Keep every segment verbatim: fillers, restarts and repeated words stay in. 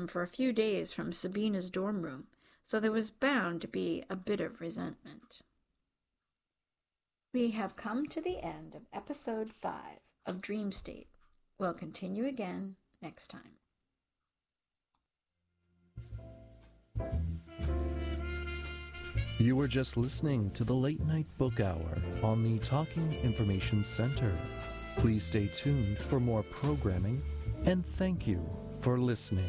for a few days from Sabina's dorm room, so there was bound to be a bit of resentment. We have come to the end of episode five of Dream State. We'll continue again next time. You were just listening to the Late Night Book Hour on the Talking Information Center. Please stay tuned for more programming, and thank you for listening.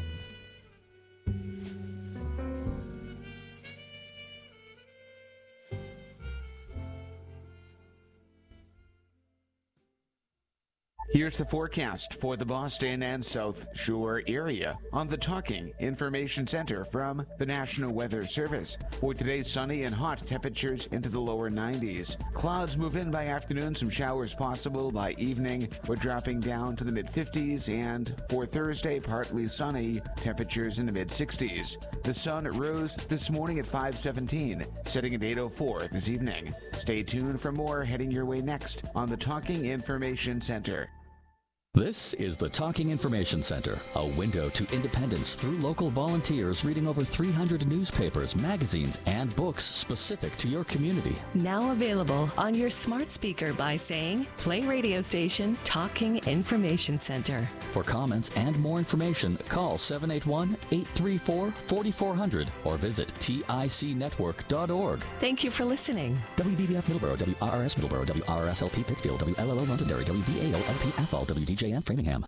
Here's the forecast for the Boston and South Shore area on the Talking Information Center from the National Weather Service. For today's sunny and hot, temperatures into the lower nineties. Clouds move in by afternoon, some showers possible by evening. We're dropping down to the mid-fifties, and for Thursday, partly sunny, temperatures in the mid-sixties. The sun rose this morning at five seventeen, setting at eight oh four this evening. Stay tuned for more heading your way next on the Talking Information Center. This is the Talking Information Center, a window to independence through local volunteers reading over three hundred newspapers, magazines, and books specific to your community. Now available on your smart speaker by saying, play radio station Talking Information Center. For comments and more information, call seven eight one, eight three four, four four zero zero or visit tic network dot org. Thank you for listening. W B B F Middleborough, W R R S Middleborough, W R R S L P Pittsfield, W L L O Londonderry, W V A O L P Athol, W D J F Framingham.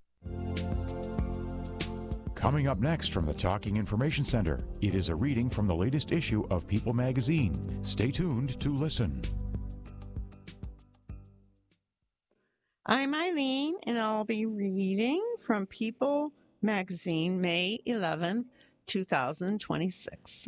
Coming up next from the Talking Information Center, it is a reading from the latest issue of People magazine. Stay tuned to listen. I'm Eileen, and I'll be reading from People magazine, May eleventh, twenty twenty-six.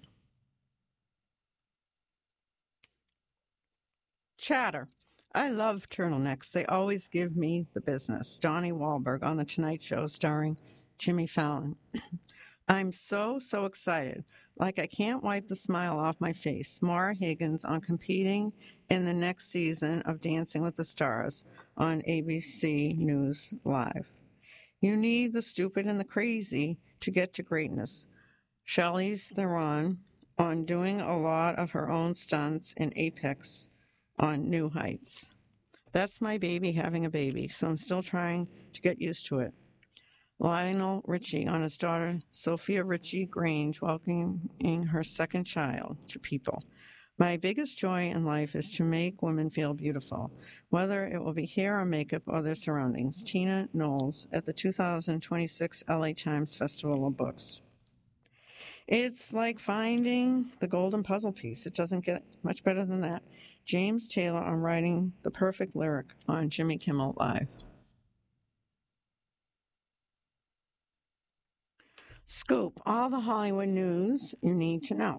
Chatter. I love turtlenecks. They always give me the business. Donnie Wahlberg on The Tonight Show starring Jimmy Fallon. I'm so, so excited. Like I can't wipe the smile off my face. Maura Higgins on competing in the next season of Dancing with the Stars on A B C News Live. You need the stupid and the crazy to get to greatness. Charlize Theron on doing a lot of her own stunts in Apex on New Heights. That's my baby having a baby, so I'm still trying to get used to it. Lionel Richie on his daughter Sophia Richie Grange welcoming her second child to People. My biggest joy in life is to make women feel beautiful, whether it will be hair or makeup or their surroundings. Tina Knowles at the two thousand twenty-six L A Times Festival of Books. It's like finding the golden puzzle piece. It doesn't get much better than that. James Taylor on writing the perfect lyric on Jimmy Kimmel Live. Scoop, all the Hollywood news you need to know.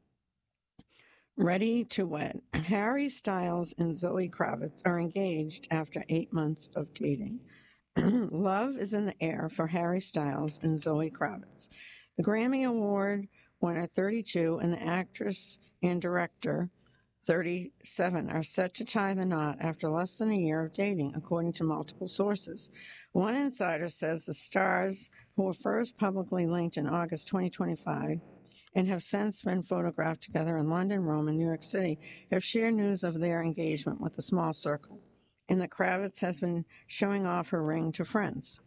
Ready to wed. Harry Styles and Zoe Kravitz are engaged after eight months of dating. Love is in the air for Harry Styles and Zoe Kravitz. The Grammy Award winner, thirty-two, and the actress and director, thirty-seven, are set to tie the knot after less than a year of dating, according to multiple sources. One insider says the stars, who were first publicly linked in August twenty twenty-five and have since been photographed together in London, Rome, and New York City, have shared news of their engagement with a small circle, and that Kravitz has been showing off her ring to friends.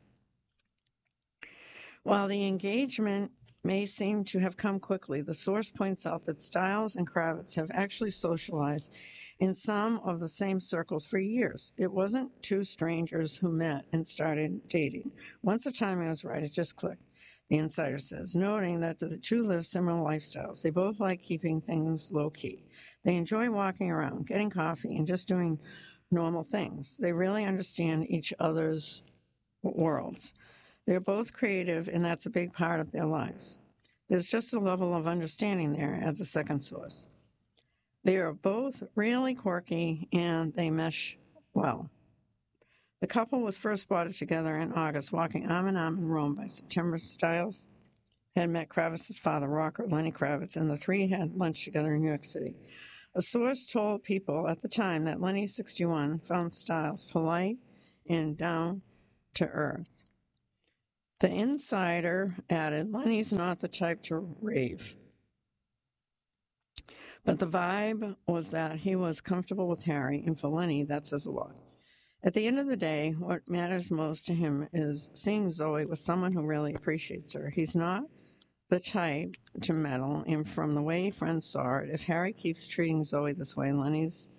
While the engagement may seem to have come quickly, the source points out that Styles and Kravitz have actually socialized in some of the same circles for years. It wasn't two strangers who met and started dating. Once the timing was right, it just clicked, the insider says, noting that the two live similar lifestyles. They both like keeping things low-key. They enjoy walking around, getting coffee, and just doing normal things. They really understand each other's worlds. They're both creative, and that's a big part of their lives. There's just a level of understanding there, adds a second source. They are both really quirky, and they mesh well. The couple was first spotted together in August, walking arm in arm in Rome. By September, Styles had met Kravitz's father, rocker Lenny Kravitz, and the three had lunch together in New York City. A source told People at the time that Lenny, sixty-one, found Styles polite and down to earth. The insider added, Lenny's not the type to rave. But the vibe was that he was comfortable with Harry, and for Lenny, that says a lot. At the end of the day, what matters most to him is seeing Zoe with someone who really appreciates her. He's not the type to meddle, and from the way friends saw it, if Harry keeps treating Zoe this way, Lenny's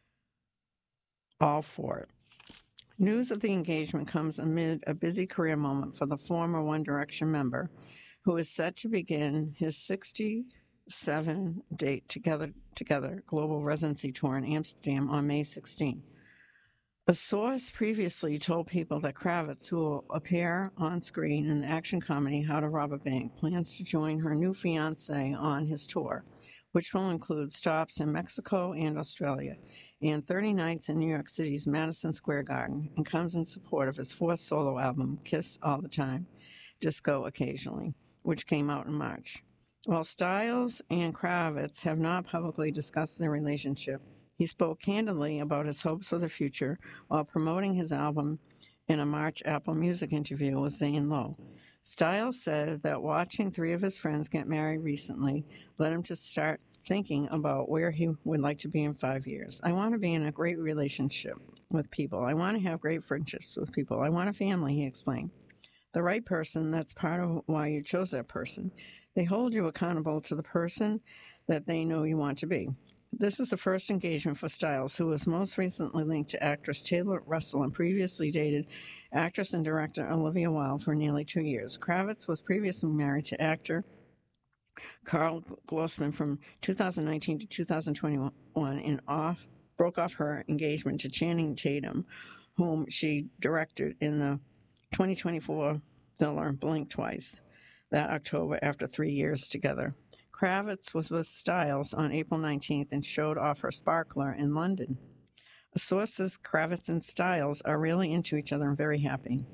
all for it. News of the engagement comes amid a busy career moment for the former One Direction member, who is set to begin his sixty-seven-date Together Together global residency tour in Amsterdam on May sixteenth. A source previously told People that Kravitz, who will appear on screen in the action comedy How to Rob a Bank, plans to join her new fiancé on his tour, which will include stops in Mexico and Australia, and thirty nights in New York City's Madison Square Garden, and comes in support of his fourth solo album, Kiss All the Time, Disco Occasionally, which came out in March. While Styles and Kravitz have not publicly discussed their relationship, he spoke candidly about his hopes for the future while promoting his album in a March Apple Music interview with Zane Lowe. Styles said that watching three of his friends get married recently led him to start thinking about where he would like to be in five years. I want to be in a great relationship with people. I want to have great friendships with people. I want a family, he explained. The right person, that's part of why you chose that person. They hold you accountable to the person that they know you want to be. This is the first engagement for Styles, who was most recently linked to actress Taylor Russell and previously dated actress and director Olivia Wilde for nearly two years. Kravitz was previously married to actor Carl Glossman from two thousand nineteen to two thousand twenty-one and off, broke off her engagement to Channing Tatum, whom she directed in the twenty twenty-four thriller Blink Twice that October after three years together. Kravitz was with Styles on April nineteenth and showed off her sparkler in London. A source says Kravitz and Styles are really into each other and very happy.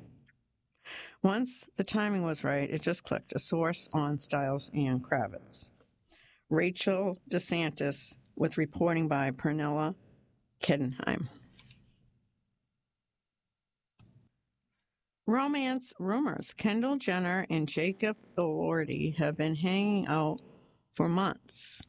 Once the timing was right, it just clicked. A source on Styles and Kravitz. Rachel DeSantis with reporting by Pernilla Kedenheim. Romance rumors. Kendall Jenner and Jacob Elordi have been hanging out for months.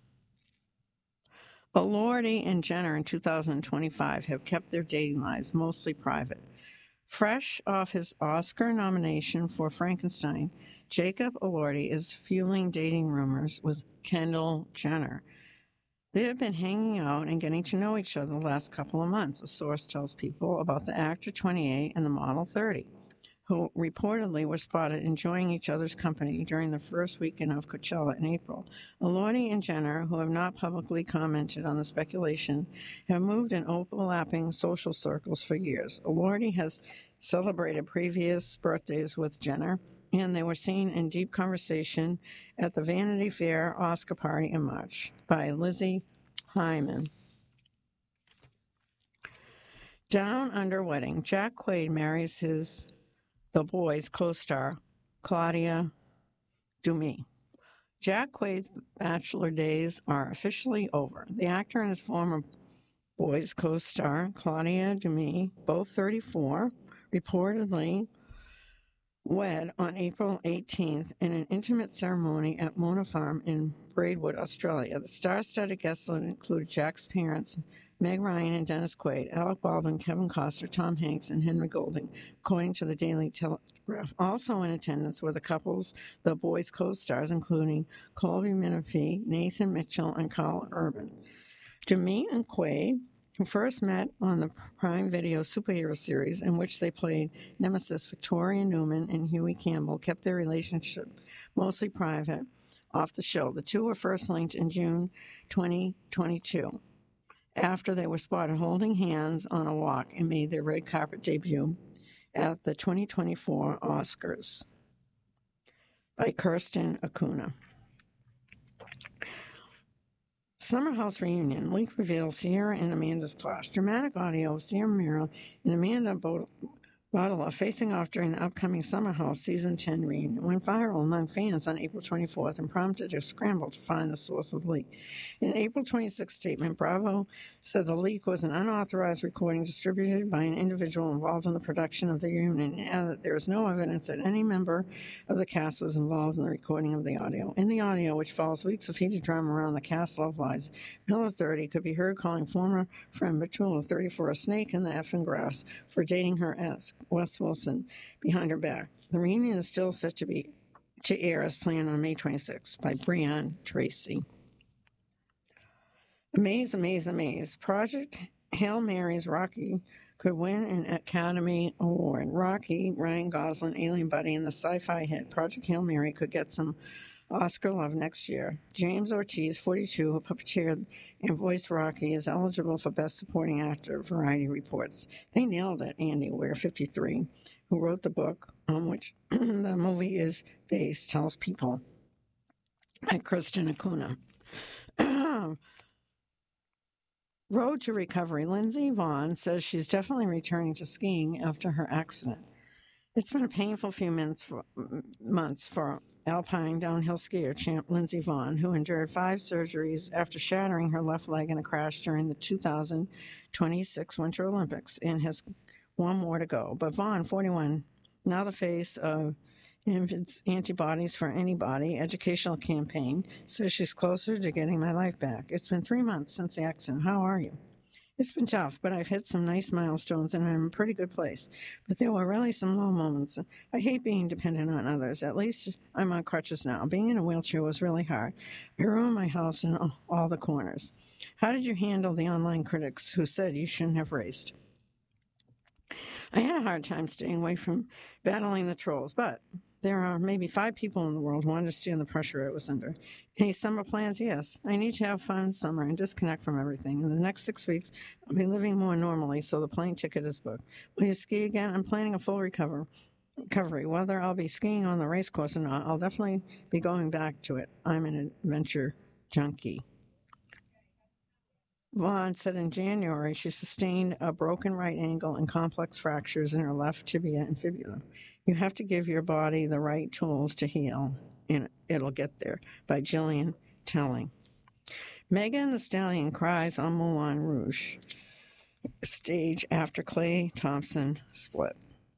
Elordi and Jenner in two thousand twenty-five have kept their dating lives mostly private. Fresh off his Oscar nomination for Frankenstein, Jacob Elordi is fueling dating rumors with Kendall Jenner. They have been hanging out and getting to know each other the last couple of months, a source tells People about the actor twenty-eight and the model thirty, who reportedly were spotted enjoying each other's company during the first weekend of Coachella in April. Elordi and Jenner, who have not publicly commented on the speculation, have moved in overlapping social circles for years. Elordi has celebrated previous birthdays with Jenner, and they were seen in deep conversation at the Vanity Fair Oscar party in March by Lizzie Hyman. Down Under Wedding. Jack Quaid marries his The Boys co-star Claudia Dumey. Jack Quaid's bachelor days are officially over. The actor and his former Boys co-star Claudia Dumey, both thirty-four, reportedly wed on April eighteenth in an intimate ceremony at Mona Farm in Braidwood, Australia. The star-studded guests included Jack's parents, Meg Ryan and Dennis Quaid, Alec Baldwin, Kevin Costner, Tom Hanks, and Henry Golding, according to the Daily Telegraph. Also in attendance were the couple's The Boys co-stars, including Colby Menifee, Nathan Mitchell, and Carl Urban. Dumey and Quaid, who first met on the Prime Video superhero series in which they played nemesis Victoria Newman and Huey Campbell, kept their relationship mostly private off the show. The two were first linked in June twenty twenty-two. After they were spotted holding hands on a walk and made their red carpet debut at the twenty twenty-four Oscars by Kirsten Acuna. Summer House Reunion. Leak reveals Sierra and Amanda's clash. Dramatic audio of Sierra Mira and Amanda bottle of Facing Off during the upcoming Summer House Season ten reunion went viral among fans on April twenty-fourth and prompted a scramble to find the source of the leak. In an April twenty-sixth statement, Bravo said the leak was an unauthorized recording distributed by an individual involved in the production of the reunion, and that there is no evidence that any member of the cast was involved in the recording of the audio. In the audio, which follows weeks of heated drama around the cast love lies, Miller, thirty, could be heard calling former friend Batula, thirty-four, a snake in the effing grass for dating her ex, Wes Wilson, behind her back. The reunion is still set to be to air as planned on May twenty-sixth by Brian Tracy. Amaze, amaze, amaze. Project Hail Mary's Rocky could win an Academy Award. Rocky, Ryan Gosling, Alien Buddy, and the sci-fi hit Project Hail Mary could get some Oscar love next year. James Ortiz, forty-two, who puppeteered and voiced Rocky, is eligible for Best Supporting Actor, Variety reports. They nailed it, Andy Weir, fifty-three, who wrote the book on which the movie is based, tells People, by Kristen Acuna. Road to recovery. Lindsey Vonn says she's definitely returning to skiing after her accident. It's been a painful few months for, months for alpine downhill skier champ Lindsey Vonn, who endured five surgeries after shattering her left leg in a crash during the two thousand twenty-six Winter Olympics, and has one more to go. But Vonn, forty-one, now the face of Infants Antibodies for Anybody educational campaign, says she's closer to getting my life back. It's been three months since the accident. How are you? It's been tough, but I've hit some nice milestones and I'm in a pretty good place. But there were really some low moments. I hate being dependent on others. At least I'm on crutches now. Being in a wheelchair was really hard. I ruined my house in all the corners. How did you handle the online critics who said you shouldn't have raced? I had a hard time staying away from battling the trolls, but there are maybe five people in the world who understand the pressure I was under. Any summer plans? Yes. I need to have fun in summer and disconnect from everything. In the next six weeks, I'll be living more normally, so the plane ticket is booked. Will you ski again? I'm planning a full recover, recovery. Whether I'll be skiing on the race course or not, I'll definitely be going back to it. I'm an adventure junkie. Vonn said in January she sustained a broken right ankle and complex fractures in her left tibia and fibula. You have to give your body the right tools to heal, and it'll get there, by Jillian Telling. Megan Thee Stallion cries on Moulin Rouge stage after Klay Thompson split.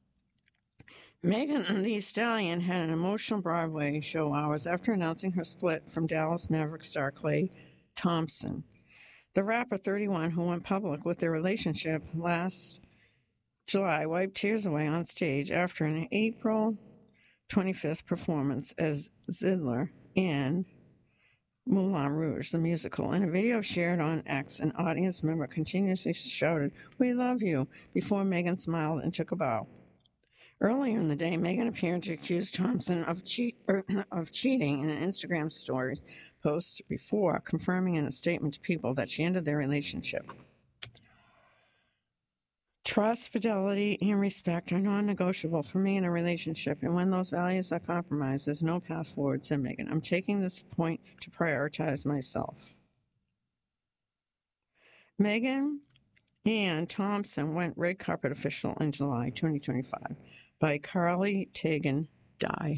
Megan Thee Stallion had an emotional Broadway show hours after announcing her split from Dallas Maverick star Klay Thompson. The rapper, thirty-one, who went public with their relationship last July, wiped tears away on stage after an April twenty-fifth performance as Zidler in Moulin Rouge, the musical. In a video shared on X, an audience member continuously shouted, "We love you," before Megan smiled and took a bow. Earlier in the day, Megan appeared to accuse Thompson of, cheat, er, of cheating in an Instagram stories post before confirming in a statement to People that she ended their relationship. Trust, fidelity, and respect are non-negotiable for me in a relationship, and when those values are compromised, there's no path forward, said Megan. I'm taking this point to prioritize myself. Megan and Thompson went red carpet official in July twenty twenty-five by Carly Tegan Dye.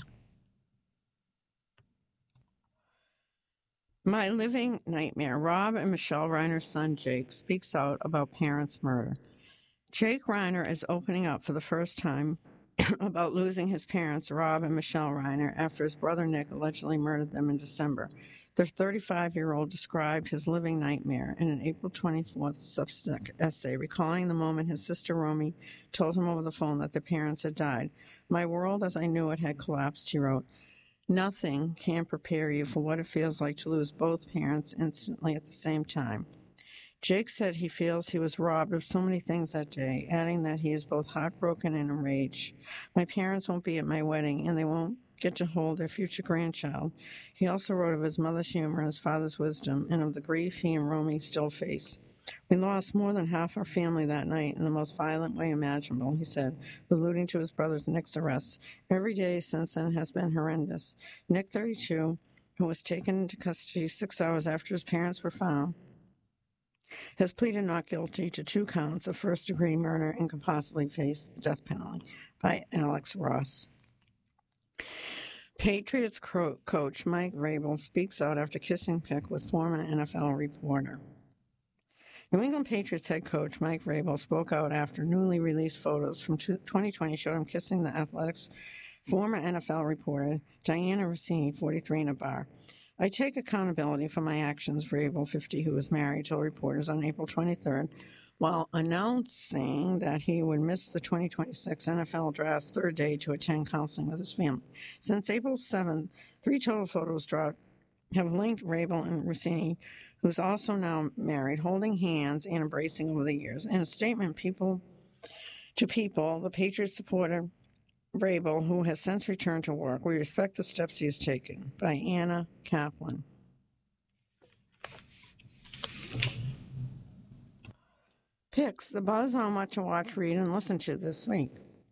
My living nightmare. Rob and Michelle Reiner's son, Jake, speaks out about parents' murder. Jake Reiner is opening up for the first time about losing his parents, Rob and Michelle Reiner, after his brother Nick allegedly murdered them in December. The thirty-five-year-old described his living nightmare in an April twenty-fourth Substack essay, recalling the moment his sister Romy told him over the phone that their parents had died. My world as I knew it had collapsed, he wrote. Nothing can prepare you for what it feels like to lose both parents instantly at the same time. Jake said he feels he was robbed of so many things that day, adding that he is both heartbroken and enraged. My parents won't be at my wedding, and they won't get to hold their future grandchild. He also wrote of his mother's humor and his father's wisdom, and of the grief he and Romy still face. We lost more than half our family that night in the most violent way imaginable, he said, alluding to his brother Nick's arrest. Every day since then has been horrendous. Nick, thirty-two, who was taken into custody six hours after his parents were found, has pleaded not guilty to two counts of first-degree murder and could possibly face the death penalty. By Alex Ross. Patriots co- coach Mike Vrabel speaks out after kissing pic with former N F L reporter. New England Patriots head coach Mike Vrabel spoke out after newly released photos from twenty twenty showed him kissing the Athletics' former N F L reporter Diana Rossini, forty-three, in a bar. I take accountability for my actions, Vrabel, fifty, who was married, told reporters on April twenty-third, while announcing that he would miss the twenty twenty-six N F L Draft's third day to attend counseling with his family. Since April seventh, three total photos dropped have linked Vrabel and Rossini, who's also now married, holding hands and embracing over the years. In a statement people to people, the Patriots supporter Vrabel, who has since returned to work, we respect the steps he has taken. By Anna Kaplan. Picks, the buzz on what to watch, read, and listen to this week.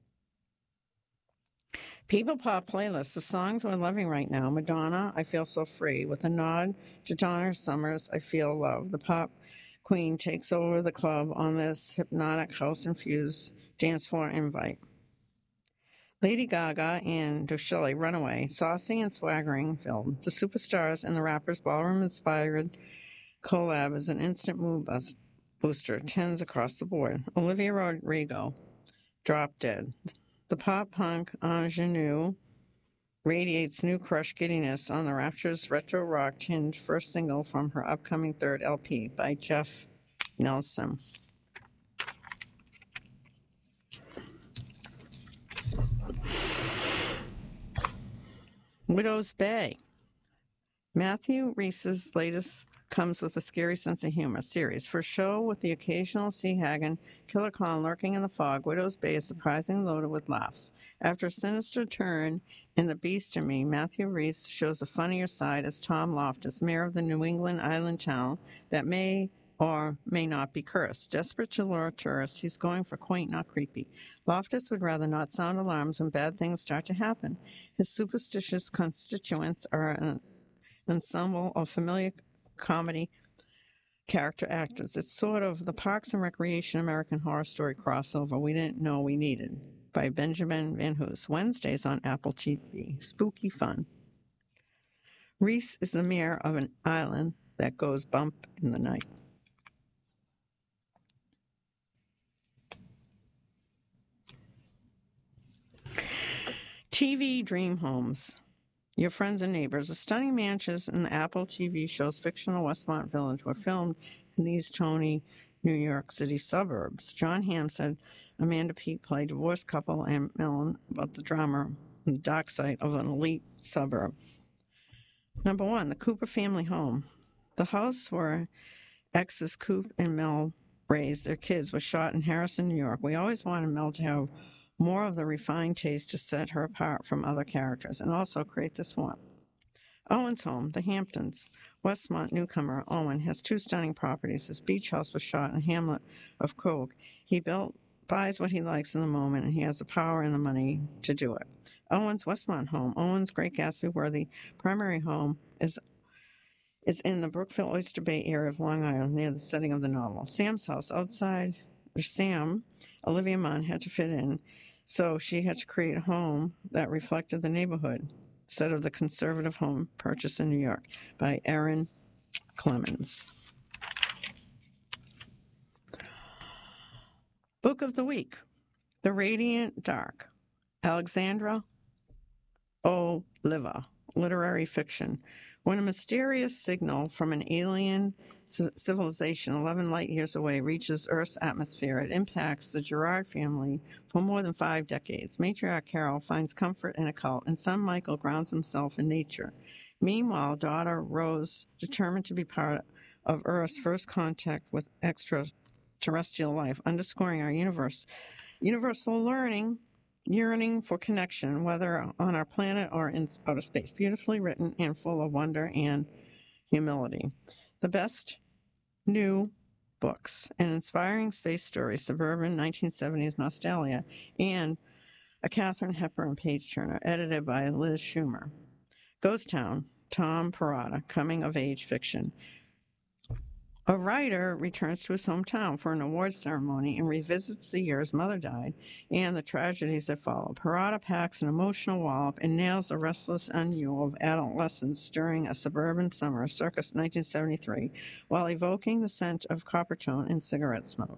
People Pop playlist, the songs we're loving right now. Madonna, I Feel So Free, with a nod to Donna Summer's I Feel Love. The pop queen takes over the club on this hypnotic, house-infused dance floor invite. Lady Gaga and Doshele, Runaway, saucy and swaggering film. The superstars and the rappers' ballroom-inspired collab is an instant mood bust. Booster, tens across the board. Olivia Rodrigo, Drop Dead. The pop-punk ingenue radiates new crush giddiness on the Raptures' retro rock tinged first single from her upcoming third L P by Jeff Nelson. Widow's Bay. Matthew Reese's latest comes with a scary sense of humor series. For a show with the occasional sea hagen, killer clown lurking in the fog, Widow's Bay is surprisingly loaded with laughs. After a sinister turn in The Beast in Me, Matthew Reese shows a funnier side as Tom Loftus, mayor of the New England island town that may or may not be cursed. Desperate to lure tourists, he's going for quaint, not creepy. Loftus would rather not sound alarms when bad things start to happen. His superstitious constituents are an ensemble of familiar comedy character actors. It's sort of the Parks and Recreation American Horror Story crossover we didn't know we needed, by Benjamin Van Hoos. Wednesdays on Apple T V. Spooky fun. Reese is the mayor of an island that goes bump in the night. T V Dream Homes. Your Friends and Neighbors. The stunning mansions in the Apple T V show's fictional Westmont Village were filmed in these Tony, New York City suburbs. John Hamm said Amanda Peet played divorced couple Ann Millen about the drama on the dock site of an elite suburb. Number one, the Cooper family home. The house where exes Coop and Mel raised their kids was shot in Harrison, New York. We always wanted Mel to have more of the refined taste to set her apart from other characters, and also create this one. Owen's home, the Hamptons. Westmont newcomer Owen has two stunning properties. His beach house was shot in Hamlet of Coke. He built, buys what he likes in the moment, and he has the power and the money to do it. Owen's Westmont home. Owen's Great Gatsby-worthy primary home is is in the Brookville Oyster Bay area of Long Island, near the setting of the novel. Sam's house outside, or Sam, Olivia Munn had to fit in, so she had to create a home that reflected the neighborhood, instead of the conservative home purchased in New York, by Erin Clemens. Book of the Week. The Radiant Dark. Alexandra Oliva. Literary fiction. When a mysterious signal from an alien civilization eleven light years away reaches Earth's atmosphere, it impacts the Gerard family for more than five decades. Matriarch Carol finds comfort in a cult, and son Michael grounds himself in nature. Meanwhile, daughter Rose, determined to be part of Earth's first contact with extraterrestrial life, underscoring our universe, universal learning, yearning for connection, whether on our planet or in outer space. Beautifully written and full of wonder and humility. The best new books: an inspiring space story, suburban nineteen seventies nostalgia, and a Katharine Hepburn page-turner, edited by Liz Schumer. Ghost Town, Tom Perrotta, coming-of-age fiction. A writer returns to his hometown for an awards ceremony and revisits the year his mother died and the tragedies that followed. Harada packs an emotional wallop and nails the restless ennui of adolescence during a suburban summer circa nineteen seventy-three while evoking the scent of Coppertone and cigarette smoke.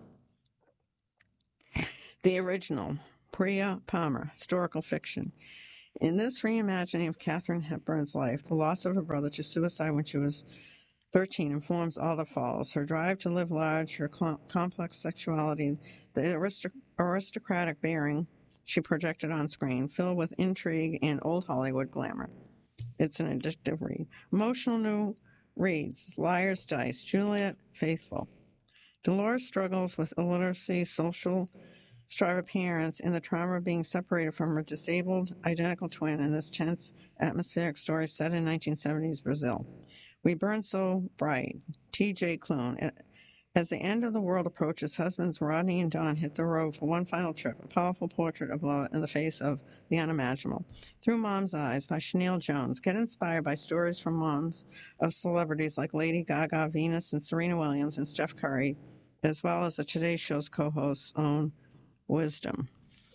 The original, Priya Palmer, historical fiction. In this reimagining of Katharine Hepburn's life, the loss of her brother to suicide when she was thirteen informs all that follows. Her drive to live large, her cl- complex sexuality, the aristoc- aristocratic bearing she projected on screen, filled with intrigue and old Hollywood glamour. It's an addictive read. Emotional new reads, Liar's Dice, Juliet Faithful. Dolores struggles with illiteracy, social strive of parents, and the trauma of being separated from her disabled identical twin in this tense, atmospheric story set in nineteen seventies Brazil. We Burn So Bright, T J Klune. As the end of the world approaches, husbands Rodney and Don hit the road for one final trip, a powerful portrait of love in the face of the unimaginable. Through Mom's Eyes by Chanel Jones. Get inspired by stories from moms of celebrities like Lady Gaga, Venus, and Serena Williams, and Steph Curry, as well as the Today Show's co-host's own wisdom.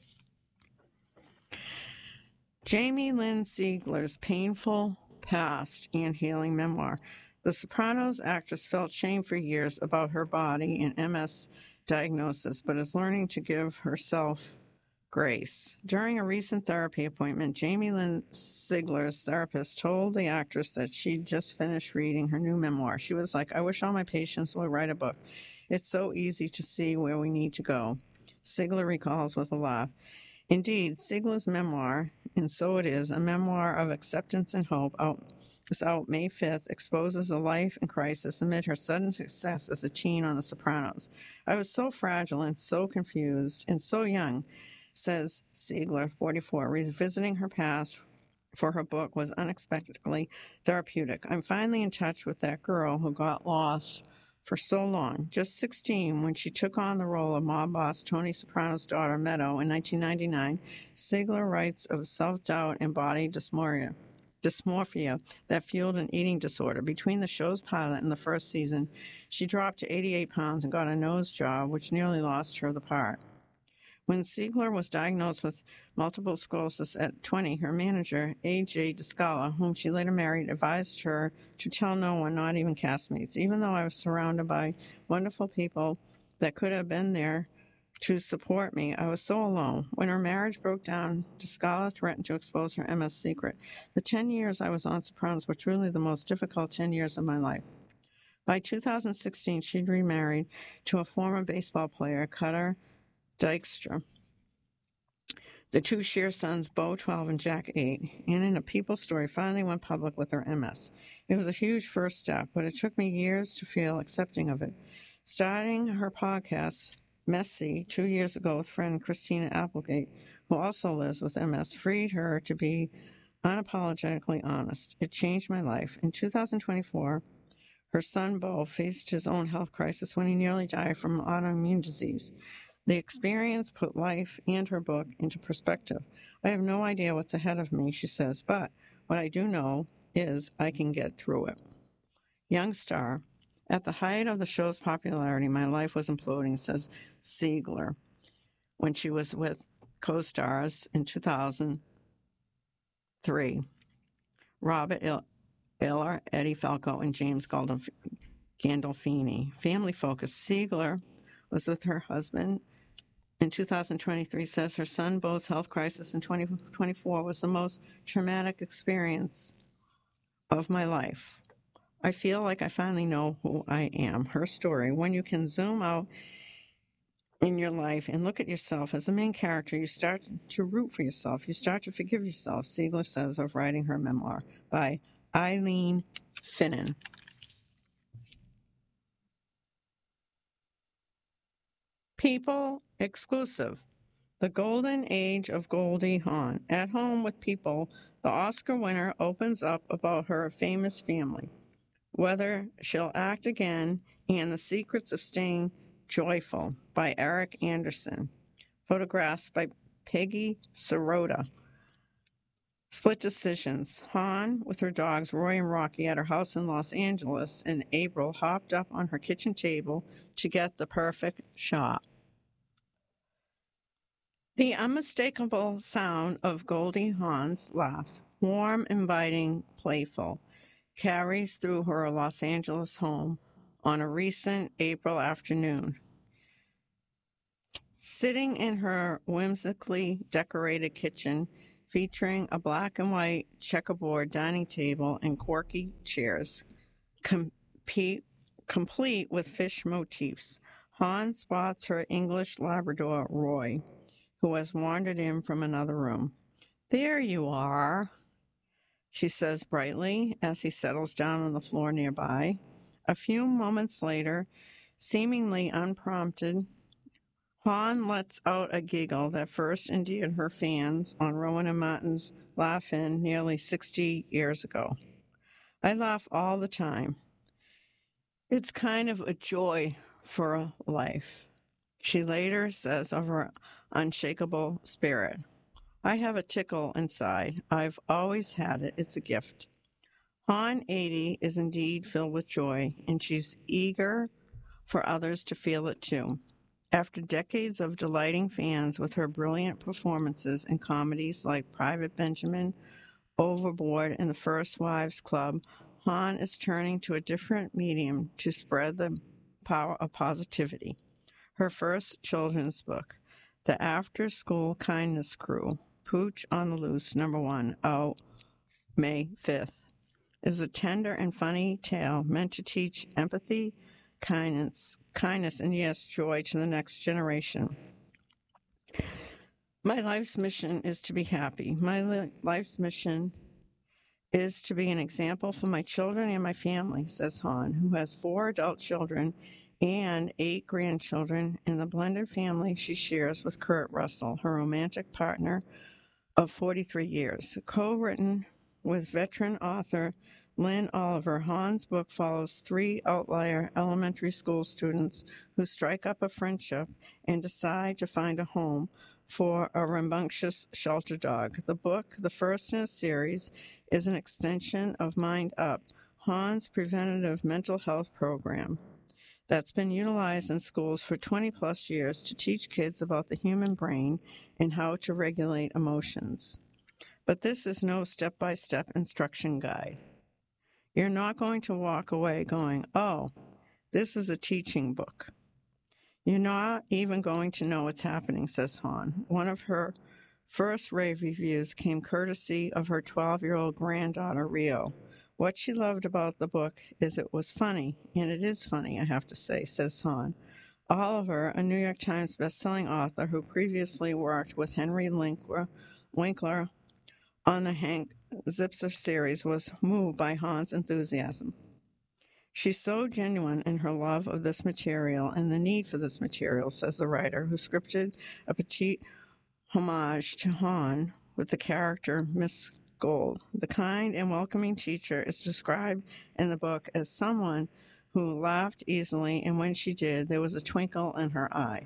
Jamie Lynn Sigler's painful past and healing memoir. The Sopranos actress felt shame for years about her body and M S diagnosis, but is learning to give herself grace. During a recent therapy appointment, Jamie Lynn Sigler's therapist told the actress that she'd just finished reading her new memoir. She was like, I wish all my patients would write a book. It's so easy to see where we need to go. Sigler recalls with a laugh. Indeed, Sigler's memoir, and so it is, a memoir of acceptance and hope, out, was out May fifth, exposes a life in crisis amid her sudden success as a teen on The Sopranos. I was so fragile and so confused and so young, says Sigler, forty-four, revisiting her past for her book was unexpectedly therapeutic. I'm finally in touch with that girl who got lost for so long. Just sixteen, when she took on the role of mob boss Tony Soprano's daughter, Meadow, in nineteen ninety-nine, Sigler writes of self-doubt and body dysmorphia, dysmorphia that fueled an eating disorder. Between the show's pilot and the first season, she dropped to eighty-eight pounds and got a nose job, which nearly lost her the part. When Sigler was diagnosed with multiple sclerosis at twenty, her manager, A J Descala, whom she later married, advised her to tell no one, not even castmates. Even though I was surrounded by wonderful people that could have been there to support me, I was so alone. When her marriage broke down, Descala threatened to expose her M S secret. The ten years I was on Sopranos were truly the most difficult ten years of my life. By two thousand sixteen, she'd remarried to a former baseball player, Cutter Dykstra. The two share sons, Bo, twelve, and Jack, eight, and in a People story, finally went public with her M S. It was a huge first step, but it took me years to feel accepting of it. Starting her podcast, Messy, two years ago with friend Christina Applegate, who also lives with M S, freed her to be unapologetically honest. It changed my life. In two thousand twenty-four, her son, Bo, faced his own health crisis when he nearly died from autoimmune disease. The experience put life and her book into perspective. I have no idea what's ahead of me, she says, but what I do know is I can get through it. Young star. At the height of the show's popularity, my life was imploding, says Sigler, when she was with co-stars in two thousand three. Robert Iller, Eddie Falco, and James Gandolfini. Family focus. Sigler was with her husband in two thousand twenty-three, says her son Bo's health crisis in twenty twenty-four was the most traumatic experience of my life. I feel like I finally know who I am. Her story. When you can zoom out in your life and look at yourself as a main character, you start to root for yourself. You start to forgive yourself, Sigler says of writing her memoir, by Eileen Finnan. People exclusive. The Golden Age of Goldie Hawn. At Home with People, the Oscar winner opens up about her famous family, whether she'll act again, and the secrets of staying joyful, by Eric Anderson. Photographs by Peggy Sirota. Split decisions. Han, with her dogs Roy and Rocky at her house in Los Angeles in April, hopped up on her kitchen table to get the perfect shot. The unmistakable sound of Goldie Hawn's laugh, warm, inviting, playful, carries through her Los Angeles home on a recent April afternoon. Sitting in her whimsically decorated kitchen, featuring a black and white checkerboard dining table and quirky chairs, compete, complete with fish motifs, Han spots her English Labrador, Roy, who has wandered in from another room. "There you are," she says brightly as he settles down on the floor nearby. A few moments later, seemingly unprompted, Han lets out a giggle that first endeared her fans on Rowan and Martin's Laugh-In nearly sixty years ago. "I laugh all the time. It's kind of a joy for life," she later says of her unshakable spirit. "I have a tickle inside. I've always had it. It's a gift." Han eighty is indeed filled with joy, and she's eager for others to feel it too. After decades of delighting fans with her brilliant performances in comedies like Private Benjamin, Overboard, and The First Wives Club, Han is turning to a different medium to spread the power of positivity. Her first children's book, The After School Kindness Crew, Pooch on the Loose, number one, out May fifth, is a tender and funny tale meant to teach empathy, kindness, kindness, and yes, joy to the next generation. "My life's mission is to be happy. My li- life's mission is to be an example for my children and my family," says Han, who has four adult children and eight grandchildren in the blended family she shares with Kurt Russell, her romantic partner of forty-three years. Co-written with veteran author Lynn Oliver, Han's book follows three outlier elementary school students who strike up a friendship and decide to find a home for a rambunctious shelter dog. The book, the first in a series, is an extension of Mind Up, Han's preventative mental health program that's been utilized in schools for twenty plus years to teach kids about the human brain and how to regulate emotions. But this is no step-by-step instruction guide. You're not going to walk away going, "Oh, this is a teaching book." You're not even going to know what's happening, says Han. One of her first rave reviews came courtesy of her twelve-year-old granddaughter, Rio. What she loved about the book is it was funny, and it is funny, I have to say, says Han. Oliver, a New York Times bestselling author who previously worked with Henry Winkler, Winkler on the Hank Zipser series, was moved by Han's enthusiasm. She's so genuine in her love of this material and the need for this material, says the writer, who scripted a petite homage to Han with the character Miss Gold. The kind and welcoming teacher is described in the book as someone who laughed easily, and when she did, there was a twinkle in her eye.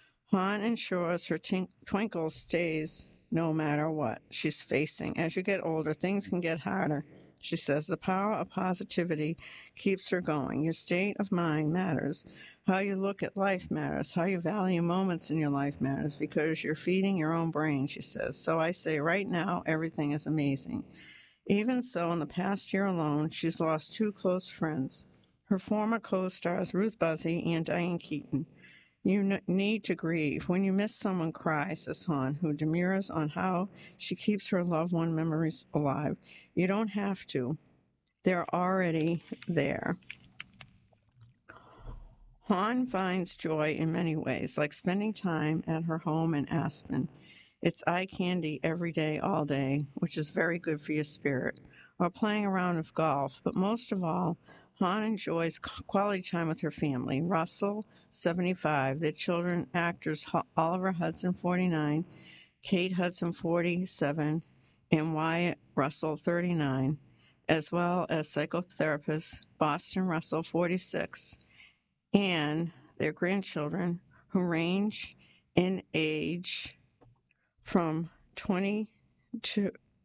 Han ensures her tink- twinkle stays no matter what she's facing. As you get older, things can get harder. She says the power of positivity keeps her going. Your state of mind matters. How you look at life matters. How you value moments in your life matters, because you're feeding your own brain, she says. So I say right now, everything is amazing. Even so, in the past year alone, she's lost two close friends, her former co-stars Ruth Buzzy and Diane Keaton. You n- need to grieve. When you miss someone, cry, says Han, who demurs on how she keeps her loved one memories alive. You don't have to. They're already there. Han finds joy in many ways, like spending time at her home in Aspen. It's eye candy every day, all day, which is very good for your spirit, or playing a round of golf. But most of all, Han enjoys quality time with her family. Russell, seventy-five, their children, actors Oliver Hudson, forty-nine, Kate Hudson, forty-seven, and Wyatt Russell, thirty-nine, as well as psychotherapist Boston Russell, forty-six, and their grandchildren, who range in age from twenty to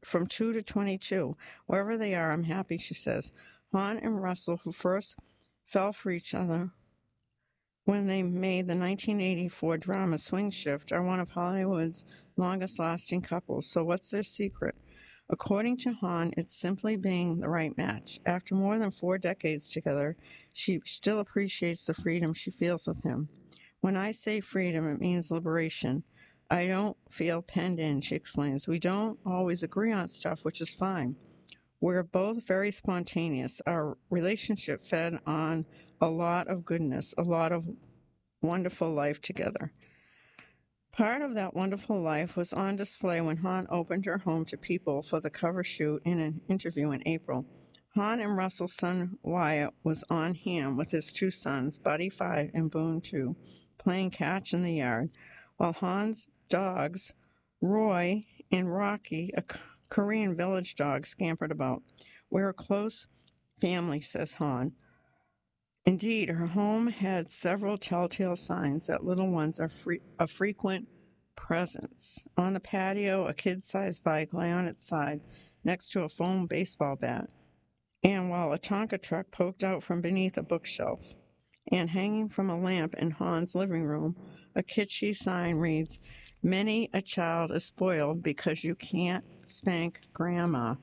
from two to twenty-two. Wherever they are, I'm happy, she says. Han and Russell, who first fell for each other when they made the nineteen eighty-four drama Swing Shift, are one of Hollywood's longest-lasting couples. So what's their secret? According to Han, it's simply being the right match. After more than four decades together, she still appreciates the freedom she feels with him. When I say freedom, it means liberation. I don't feel penned in, she explains. We don't always agree on stuff, which is fine. We're both very spontaneous. Our relationship fed on a lot of goodness, a lot of wonderful life together. Part of that wonderful life was on display when Han opened her home to people for the cover shoot in an interview in April. Han and Russell's son Wyatt was on hand with his two sons, Buddy five and Boone two, playing catch in the yard, while Han's dogs, Roy and Rocky, a Korean village dog, scampered about. We're a close family, says Han. Indeed, her home had several telltale signs that little ones are free, a frequent presence. On the patio, a kid-sized bike lay on its side next to a foam baseball bat, and while a Tonka truck poked out from beneath a bookshelf. And hanging from a lamp in Han's living room, a kitschy sign reads, "Many a child is spoiled because you can't spank grandma."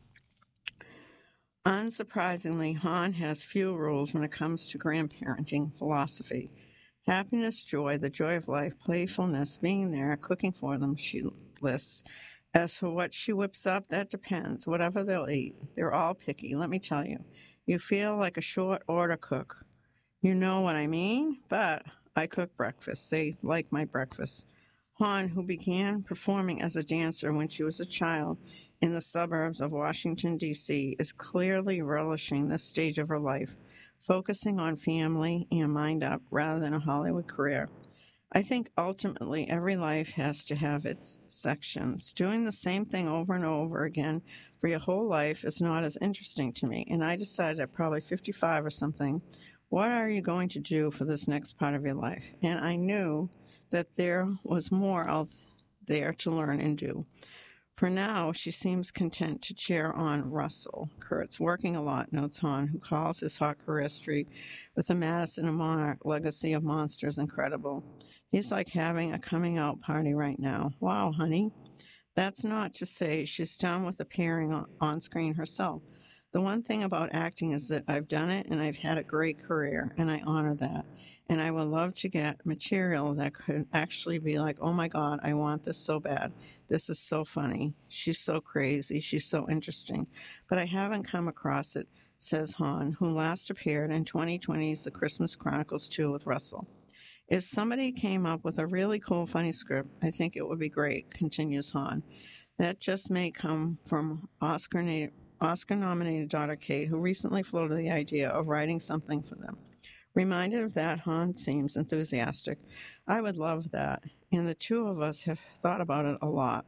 Unsurprisingly, Han has few rules when it comes to grandparenting philosophy. Happiness, joy, the joy of life, playfulness, being there, cooking for them, she lists. As for what she whips up, that depends. Whatever they'll eat. They're all picky, let me tell you. You feel like a short order cook. You know what I mean? But I cook breakfast. They like my breakfast. Han, who began performing as a dancer when she was a child in the suburbs of Washington, D C, is clearly relishing this stage of her life, focusing on family and mind up rather than a Hollywood career. I think ultimately every life has to have its sections. Doing the same thing over and over again for your whole life is not as interesting to me, and I decided at probably fifty-five or something, what are you going to do for this next part of your life? And I knew that there was more out there to learn and do. For now, she seems content to cheer on Russell Kurtz, working a lot, notes Han, who calls his hot career streak with the Madison and Monarch legacy of monsters incredible. He's like having a coming out party right now. Wow, honey. That's not to say she's done with appearing on screen herself. The one thing about acting is that I've done it and I've had a great career, and I honor that. And I would love to get material that could actually be like, oh my God, I want this so bad. This is so funny. She's so crazy. She's so interesting. But I haven't come across it, says Han, who last appeared in twenty twenty's The Christmas Chronicles two with Russell. If somebody came up with a really cool, funny script, I think it would be great, continues Han. That just may come from Oscar-nominated Oscar-nominated daughter Kate, who recently floated the idea of writing something for them. Reminded of that, Han seems enthusiastic. I would love that, and the two of us have thought about it a lot.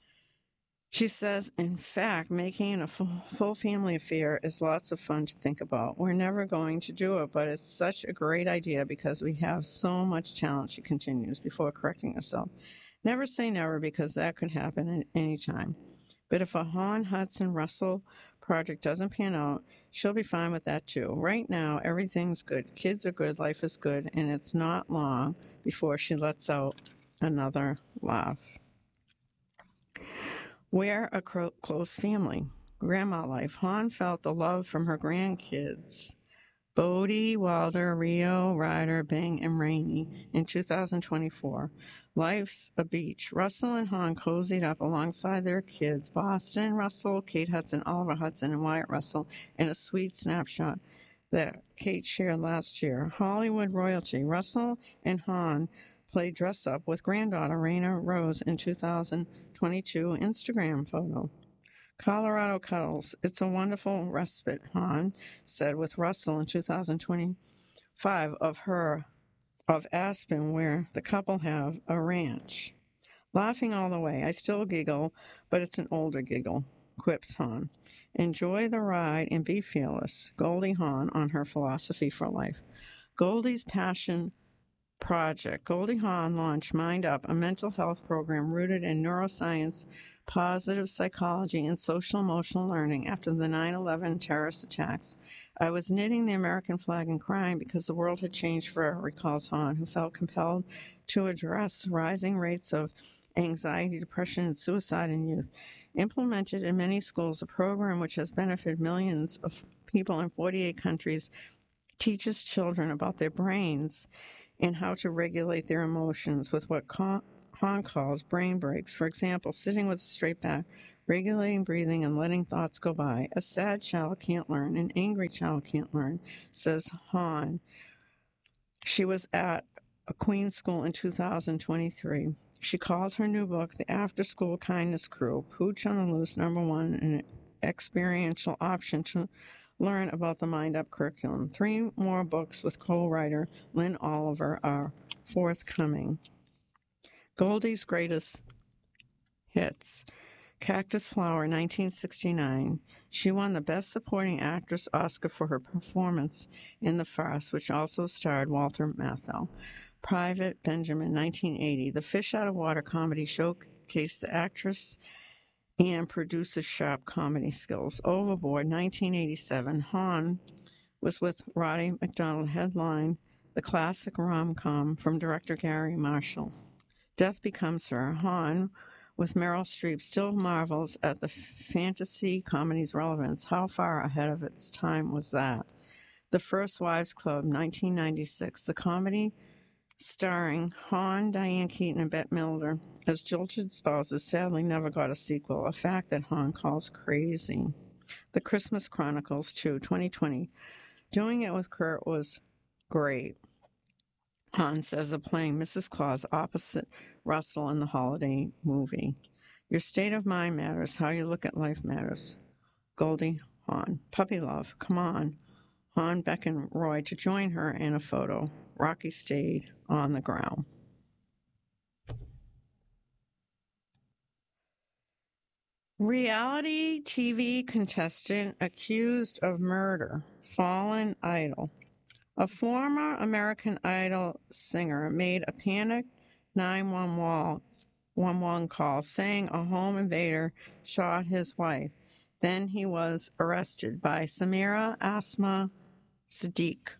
She says, in fact, making it a full, full family affair is lots of fun to think about. We're never going to do it, but it's such a great idea because we have so much talent, she continues, before correcting herself. Never say never, because that could happen at any time. But if a Han, Hudson, Russell project doesn't pan out, she'll be fine with that too. Right now, everything's good. Kids are good, life is good, and it's not long before she lets out another laugh. We're a cro- close family. Grandma life. Han felt the love from her grandkids, Bodie, Wilder, Rio, Ryder, Bing, and Rainey in two thousand twenty-four. Life's a beach. Russell and Han cozied up alongside their kids, Boston Russell, Kate Hudson, Oliver Hudson, and Wyatt Russell, in a sweet snapshot that Kate shared last year. Hollywood royalty. Russell and Han played dress up with granddaughter Raina Rose in two thousand twenty-two Instagram photo. Colorado cuddles. It's a wonderful respite, Han said with Russell in two thousand twenty-five of her of Aspen, where the couple have a ranch. Laughing all the way. I still giggle, but it's an older giggle, quips Han. Enjoy the ride and be fearless. Goldie Hawn on her philosophy for life. Goldie's passion project. Goldie Hawn launched Mind Up, a mental health program rooted in neuroscience, positive psychology and social emotional learning after the nine eleven terrorist attacks. I was knitting the American flag and crying because the world had changed forever, recalls Hahn, who felt compelled to address rising rates of anxiety, depression, and suicide in youth. Implemented in many schools, a program which has benefited millions of people in forty-eight countries teaches children about their brains and how to regulate their emotions with what Hahn calls brain breaks. For example, sitting with a straight back, regulating breathing, and letting thoughts go by. A sad child can't learn. An angry child can't learn, says Hahn. She was at a Queen's school in two thousand twenty-three. She calls her new book The After School Kindness Crew, Pooch on the Loose, number one, an experiential option to learn about the Mind Up curriculum. Three more books with co-writer Lynn Oliver are forthcoming. Goldie's Greatest Hits. Cactus Flower, nineteen sixty-nine. She won the Best Supporting Actress Oscar for her performance in The Farce, which also starred Walter Matthau. Private Benjamin, nineteen eighty. The Fish Out of Water comedy showcased the actress and producer's sharp comedy skills. Overboard, nineteen eighty-seven. Hahn was with Roddy McDonald, headline the classic rom-com from director Gary Marshall. Death Becomes Her. Hahn, with Meryl Streep, still marvels at the fantasy comedy's relevance. How far ahead of its time was that? The First Wives Club, nineteen ninety-six. The comedy starring Hahn, Diane Keaton, and Bette Midler as jilted spouses sadly never got a sequel, a fact that Hahn calls crazy. The Christmas Chronicles, two, twenty twenty. Doing it with Kurt was great, Hahn says of playing Missus Claus opposite Russell in the holiday movie. Your state of mind matters. How you look at life matters. Goldie Hawn. Puppy Love. Come on. Hahn beckoned Roy to join her in a photo. Rocky stayed on the ground. Reality T V contestant accused of murder. Fallen idol. A former American Idol singer made a panicked nine one one call saying a home invader shot his wife. Then he was arrested by Samira Asma Sadiq.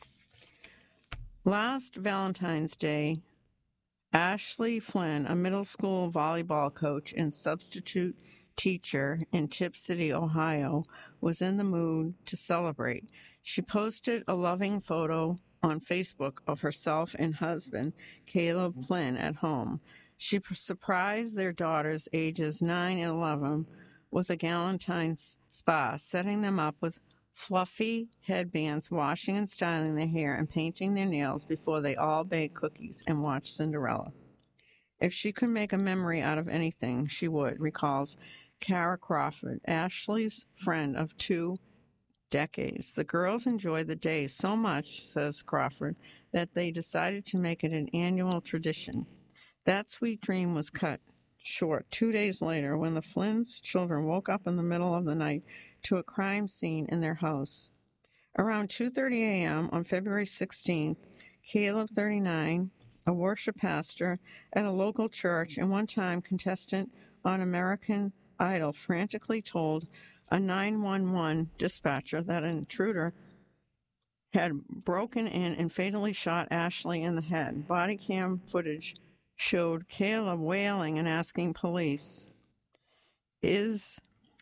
Last Valentine's Day, Ashley Flynn, a middle school volleyball coach and substitute teacher in Tip City, Ohio, was in the mood to celebrate. She posted a loving photo on Facebook of herself and husband, Caleb Flynn, at home. She surprised their daughters, ages nine and eleven, with a Galentine's spa, setting them up with fluffy headbands, washing and styling their hair, and painting their nails before they all baked cookies and watched Cinderella. If she could make a memory out of anything, she would, recalls Kara Crawford, Ashley's friend of two decades. The girls enjoyed the day so much, says Crawford, that they decided to make it an annual tradition. That sweet dream was cut short two days later when the Flynn's children woke up in the middle of the night to a crime scene in their house. Around two thirty a.m. on February sixteenth, Caleb, thirty-nine, a worship pastor at a local church and one-time contestant on American Idol, frantically told a nine one one dispatcher that an intruder had broken in and fatally shot Ashley in the head. Body cam footage showed Caleb wailing and asking police, "Is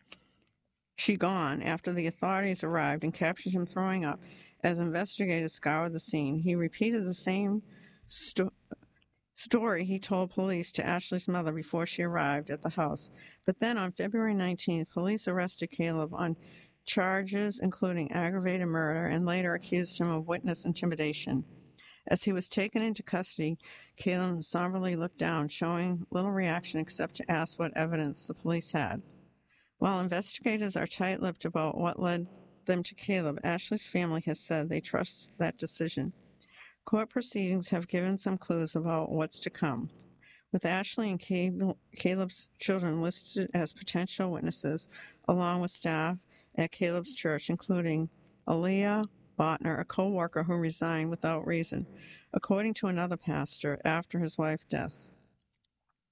she gone?" After the authorities arrived and captured him throwing up as investigators scoured the scene. He repeated the same sto- story he told police to Ashley's mother before she arrived at the house. But then on February nineteenth, police arrested Caleb on charges including aggravated murder and later accused him of witness intimidation. As he was taken into custody, Caleb somberly looked down, showing little reaction except to ask what evidence the police had. While investigators are tight-lipped about what led them to Caleb, Ashley's family has said they trust that decision. Court proceedings have given some clues about what's to come. With Ashley and Caleb's children listed as potential witnesses, along with staff at Caleb's church, including Aaliyah Botner, a co-worker who resigned without reason, according to another pastor, after his wife's death.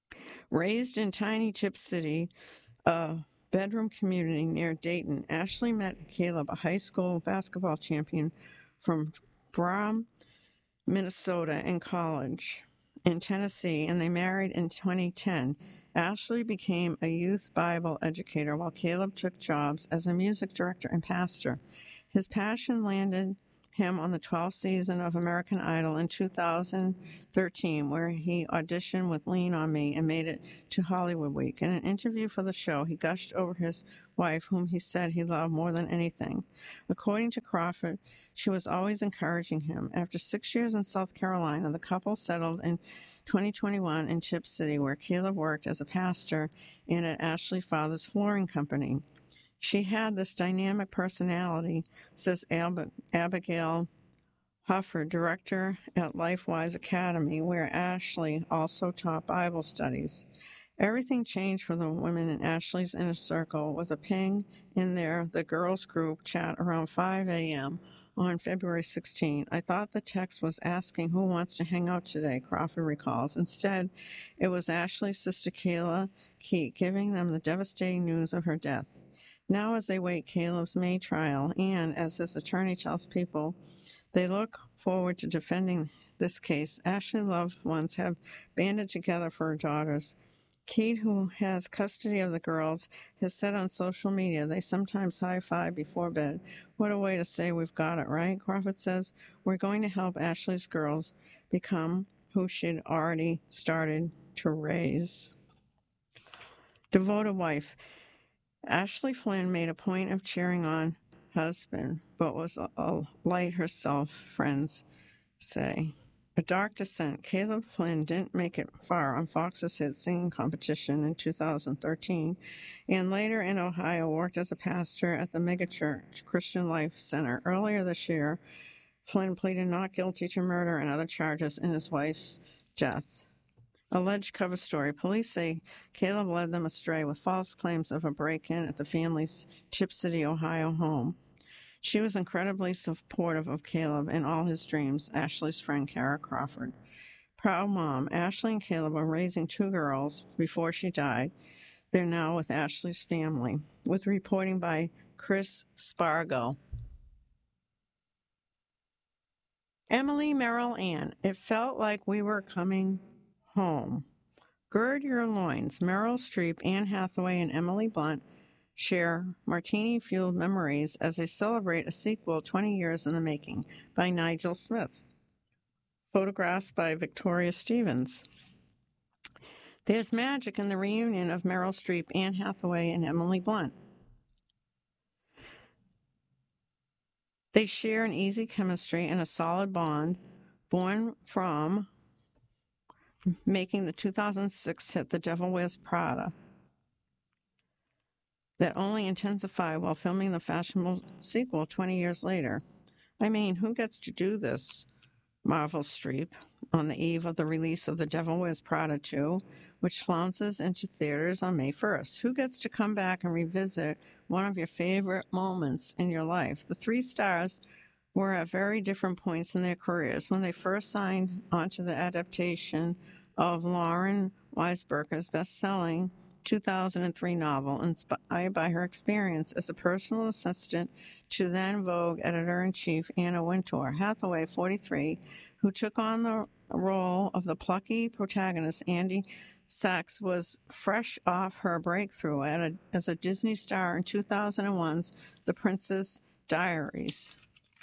Raised in tiny Tip City, a bedroom community near Dayton, Ashley met Caleb, a high school basketball champion from Brom, Minnesota, in college in Tennessee, and they married in twenty ten. Ashley became a youth Bible educator while Caleb took jobs as a music director and pastor. His passion landed him on the twelfth season of American Idol in two thousand thirteen, where he auditioned with Lean on Me and made it to Hollywood Week. In an interview for the show, he gushed over his wife, whom he said he loved more than anything. According to Crawford, she was always encouraging him. After six years in South Carolina, the couple settled in twenty twenty-one in Tip City, where Caleb worked as a pastor and at Ashley's father's flooring company. She had this dynamic personality, says Ab- Abigail Huffer, director at LifeWise Academy, where Ashley also taught Bible studies. Everything changed for the women in Ashley's inner circle with a ping in there, the girls' group chat around five a.m. on February sixteenth. I thought the text was asking who wants to hang out today, Crawford recalls. Instead, it was Ashley's sister Kayla Keat giving them the devastating news of her death. Now, as they wait Caleb's May trial, and as his attorney tells people they look forward to defending this case, Ashley's loved ones have banded together for her daughters. Keat, who has custody of the girls, has said on social media they sometimes high-five before bed. What a way to say we've got it, right? Crawford says, we're going to help Ashley's girls become who she'd already started to raise. Devoted wife. Ashley Flynn made a point of cheering on husband, but was a, a light herself, friends say. A dark descent. Caleb Flynn didn't make it far on Fox's hit singing competition in two thousand thirteen, and later in Ohio worked as a pastor at the megachurch Christian Life Center. Earlier this year, Flynn pleaded not guilty to murder and other charges in his wife's death. Alleged cover story. Police say Caleb led them astray with false claims of a break-in at the family's Tip City, Ohio home. She was incredibly supportive of Caleb in all his dreams, Ashley's friend Kara Crawford. Proud mom. Ashley and Caleb were raising two girls before she died. They're now with Ashley's family. With reporting by Chris Spargo. Emily Merrill Ann. It felt like we were coming home. Gird your loins. Meryl Streep, Anne Hathaway, and Emily Blunt share martini-fueled memories as they celebrate a sequel twenty years in the making by Nigel Smith. Photographs by Victoria Stevens. There's magic in the reunion of Meryl Streep, Anne Hathaway, and Emily Blunt. They share an easy chemistry and a solid bond born from making the two thousand six hit The Devil Wears Prada that only intensified while filming the fashionable sequel twenty years later. I mean, who gets to do this? Marvel Streep, on the eve of the release of The Devil Wears Prada two, which flounces into theaters on May first. Who gets to come back and revisit one of your favorite moments in your life? The three stars were at very different points in their careers. When they first signed onto the adaptation of Lauren Weisberger's best-selling two thousand three novel, inspired by her experience as a personal assistant to then Vogue editor-in-chief Anna Wintour. Hathaway, forty-three, who took on the role of the plucky protagonist Andy Sachs, was fresh off her breakthrough at a, as a Disney star in two thousand one's The Princess Diaries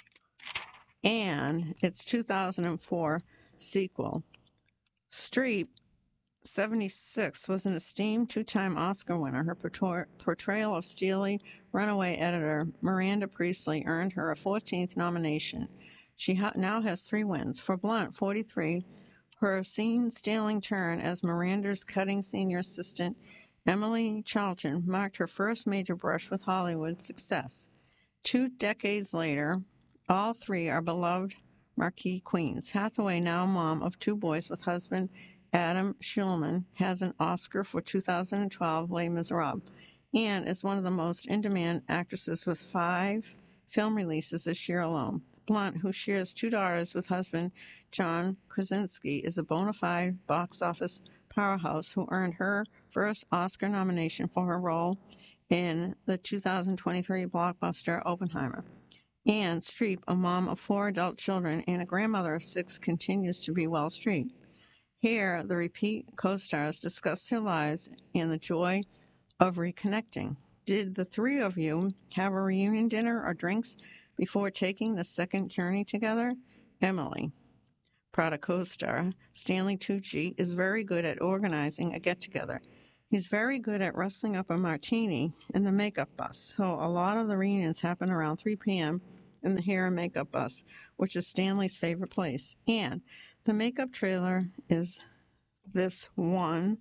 and its two thousand four sequel. Streep, seventy-six, was an esteemed two-time Oscar winner. Her portrayal of steely runaway editor Miranda Priestley earned her a fourteenth nomination. She ha- now has three wins. For Blunt, forty-three, her scene-stealing turn as Miranda's cutting senior assistant, Emily Charlton, marked her first major brush with Hollywood success. Two decades later, all three are beloved marquee queens. Hathaway, now mom of two boys with husband Adam Schulman, has an Oscar for two thousand twelve Les Miserables and is one of the most in-demand actresses with five film releases this year alone. Blunt, who shares two daughters with husband John Krasinski, is a bona fide box office powerhouse who earned her first Oscar nomination for her role in the two thousand twenty-three blockbuster Oppenheimer. Anne Streep, a mom of four adult children and a grandmother of six, continues to be Well Streep. Here, the repeat co-stars discuss their lives and the joy of reconnecting. Did the three of you have a reunion dinner or drinks before taking the second journey together? Emily, Prada co-star Stanley Tucci, is very good at organizing a get-together. He's very good at rustling up a martini in the makeup bus, so a lot of the reunions happen around three p.m. in the hair and makeup bus, which is Stanley's favorite place. And the makeup trailer is this one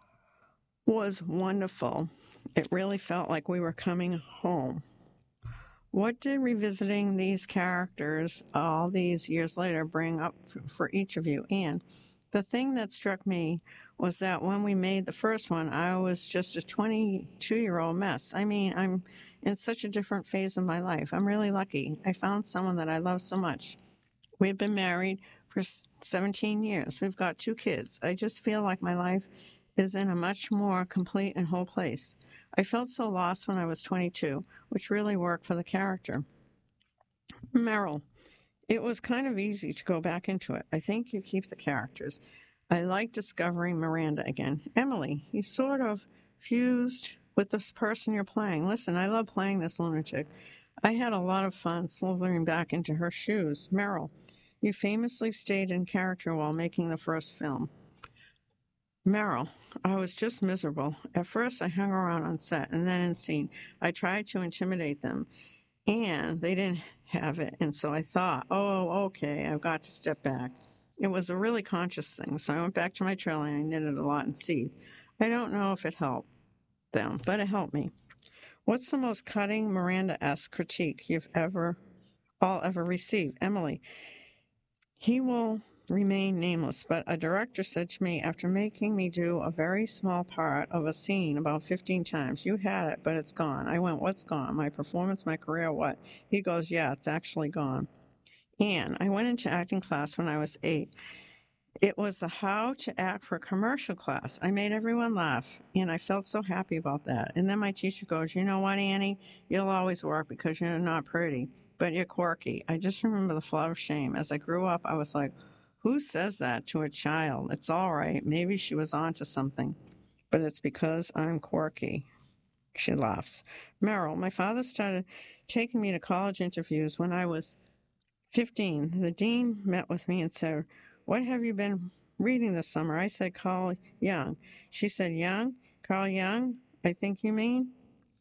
was wonderful. It really felt like we were coming home. What did revisiting these characters all these years later bring up for each of you? And the thing that struck me was that when we made the first one, I was just a twenty-two-year-old mess. I mean, I'm in such a different phase of my life. I'm really lucky. I found someone that I love so much. We've been married for seventeen years. We've got two kids. I just feel like my life is in a much more complete and whole place. I felt so lost when I was twenty-two, which really worked for the character. Meryl, it was kind of easy to go back into it. I think you keep the characters. I like discovering Miranda again. Emily, you sort of fused with this person you're playing. Listen, I love playing this lunatic. I had a lot of fun slithering back into her shoes. Meryl, you famously stayed in character while making the first film. Meryl, I was just miserable. At first, I hung around on set, and then in scene, I tried to intimidate them, and they didn't have it. And so I thought, oh, okay, I've got to step back. It was a really conscious thing, so I went back to my trailer and I knitted a lot in seed. I don't know if it helped them, but it helped me. What's the most cutting Miranda-esque critique you've ever, all ever received? Emily, he will remain nameless, but a director said to me after making me do a very small part of a scene about fifteen times, you had it, but it's gone. I went, what's gone? My performance, my career, what? He goes, yeah, it's actually gone. And I went into acting class when I was eight. It was a how to act for a commercial class. I made everyone laugh, and I felt so happy about that. And then my teacher goes, you know what, Annie? You'll always work because you're not pretty, but you're quirky. I just remember the flood of shame. As I grew up, I was like, who says that to a child? It's all right. Maybe she was onto something, but it's because I'm quirky. She laughs. Meryl, my father started taking me to college interviews when I was fifteen. The dean met with me and said, what have you been reading this summer? I said, Carl Jung. She said, Jung? Carl Jung, I think you mean?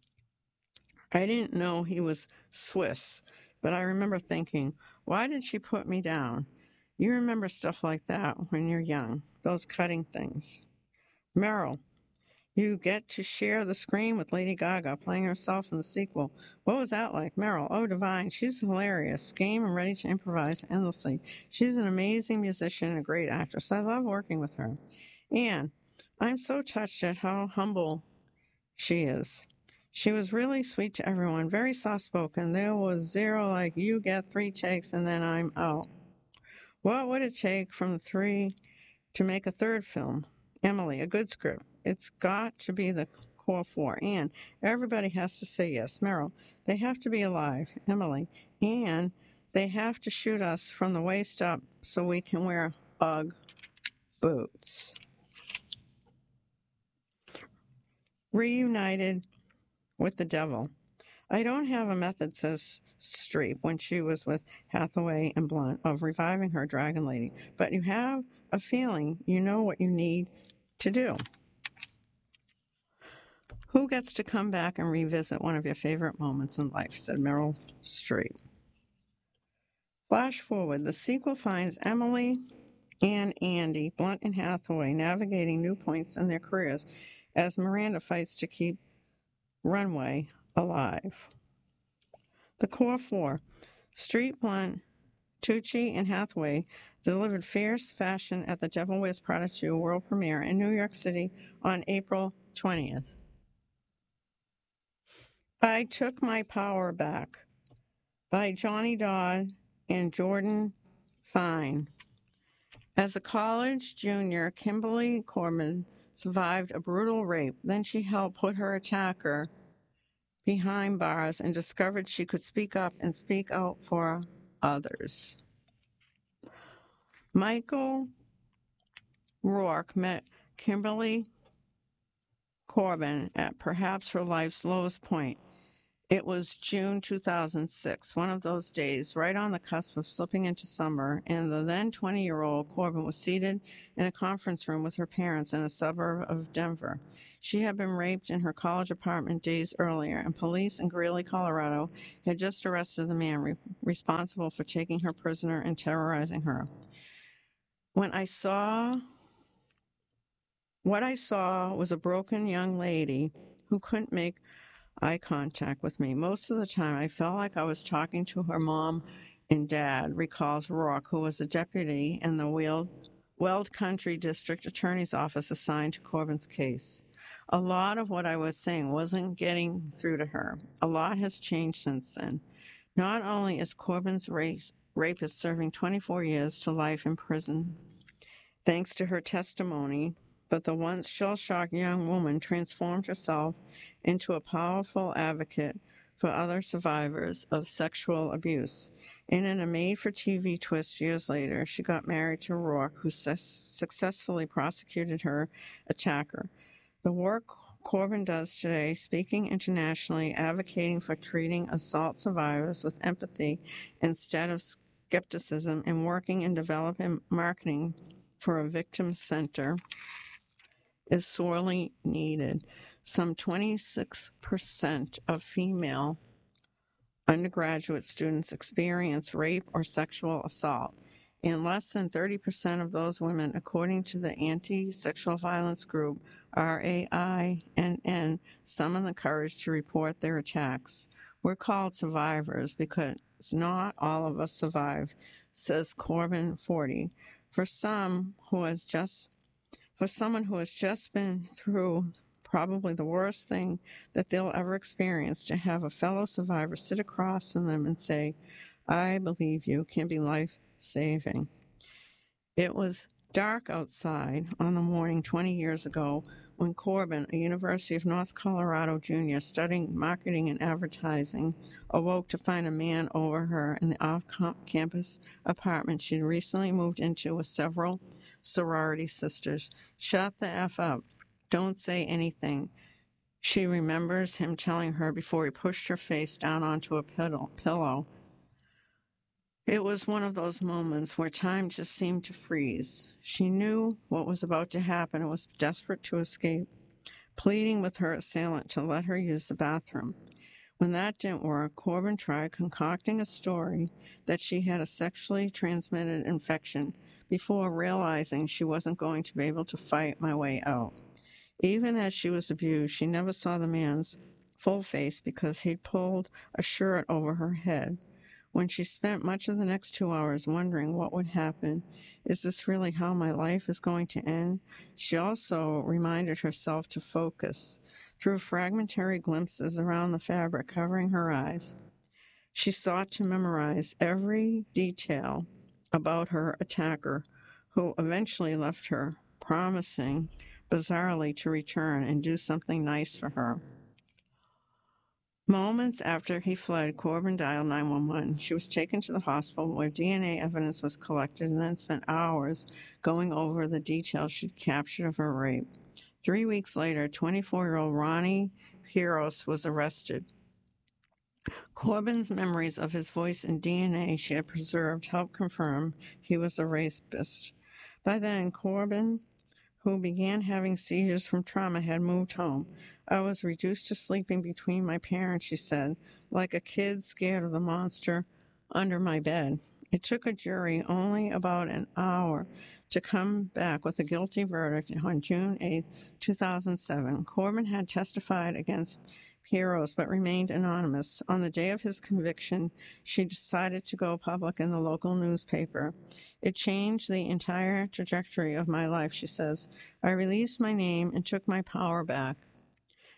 I didn't know he was Swiss, but I remember thinking, why did she put me down? You remember stuff like that when you're young, those cutting things. Meryl, you get to share the screen with Lady Gaga playing herself in the sequel. What was that like? Meryl, oh, divine. She's hilarious, game and ready to improvise endlessly. She's an amazing musician and a great actress. I love working with her. Anne, I'm so touched at how humble she is. She was really sweet to everyone, very soft-spoken. There was zero like, you get three takes and then I'm out. What would it take from the three to make a third film? Emily, a good script. It's got to be the core four. And everybody has to say yes. Meryl, they have to be alive. Emily, and they have to shoot us from the waist up so we can wear Ugg boots. Reunited with the devil. I don't have a method, says Streep when she was with Hathaway and Blunt, of reviving her Dragon Lady, but you have a feeling you know what you need to do. Who gets to come back and revisit one of your favorite moments in life, said Meryl Streep. Flash forward, the sequel finds Emily and Andy, Blunt and Hathaway, navigating new points in their careers as Miranda fights to keep Runway alive. The core four, Streep, Blunt, Tucci, and Hathaway, delivered fierce fashion at the Devil Wears Prada two world premiere in New York City on April twentieth. I Took My Power Back by Johnny Dodd and Jordan Fine. As a college junior, Kimberly Corbin survived a brutal rape. Then she helped put her attacker behind bars and discovered she could speak up and speak out for others. Michael Rourke met Kimberly Corbin at perhaps her life's lowest point. It was June two thousand six, one of those days right on the cusp of slipping into summer, and the then twenty-year-old Corbin was seated in a conference room with her parents in a suburb of Denver. She had been raped in her college apartment days earlier, and police in Greeley, Colorado, had just arrested the man re- responsible for taking her prisoner and terrorizing her. When I saw, what I saw was a broken young lady who couldn't make eye contact with me. Most of the time, I felt like I was talking to her mom and dad, recalls Rourke, who was a deputy in the Weld, Weld Country District Attorney's Office assigned to Corbin's case. A lot of what I was saying wasn't getting through to her. A lot has changed since then. Not only is Corbin's race, rapist serving twenty-four years to life in prison, thanks to her testimony, but the once shell-shocked young woman transformed herself into a powerful advocate for other survivors of sexual abuse. And in a made-for-T V twist years later, she got married to Rourke, who su- successfully prosecuted her attacker. The work Corbin does today, speaking internationally, advocating for treating assault survivors with empathy instead of skepticism, and working and developing marketing for a victim center, is sorely needed. Some twenty-six percent of female undergraduate students experience rape or sexual assault, and less than thirty percent of those women, according to the anti-sexual violence group R A I N N, summon the courage to report their attacks. We're called survivors because not all of us survive, says Corbin forty. For some who has just For someone who has just been through probably the worst thing that they'll ever experience, to have a fellow survivor sit across from them and say, "I believe you," can be life-saving. It was dark outside on the morning twenty years ago when Corbin, a University of North Colorado junior studying marketing and advertising, awoke to find a man over her in the off-campus apartment she'd recently moved into with several sorority sisters. "Shut the F up. Don't say anything," she remembers him telling her before he pushed her face down onto a pillow. It was one of those moments where time just seemed to freeze. She knew what was about to happen and was desperate to escape, pleading with her assailant to let her use the bathroom. When that didn't work, Corbin tried concocting a story that she had a sexually transmitted infection before realizing she wasn't going to be able to fight my way out. Even as she was abused, she never saw the man's full face because he'd pulled a shirt over her head. When she spent much of the next two hours wondering what would happen, is this really how my life is going to end? She also reminded herself to focus through fragmentary glimpses around the fabric covering her eyes. She sought to memorize every detail about her attacker, who eventually left her, promising, bizarrely, to return and do something nice for her. Moments after he fled, Corbin dialed nine one one. She was taken to the hospital where D N A evidence was collected and then spent hours going over the details she'd captured of her rape. Three weeks later, twenty-four-year-old Ronnie Piros was arrested. Corbin's memories of his voice and D N A she had preserved helped confirm he was a rapist. By then, Corbin, who began having seizures from trauma, had moved home. "I was reduced to sleeping between my parents," she said, "like a kid scared of the monster under my bed." It took a jury only about an hour to come back with a guilty verdict on June eighth, two thousand seven. Corbin had testified against Piros but remained anonymous. On the day of his conviction, she decided to go public in the local newspaper. "It changed the entire trajectory of my life," she says. "I released my name and took my power back."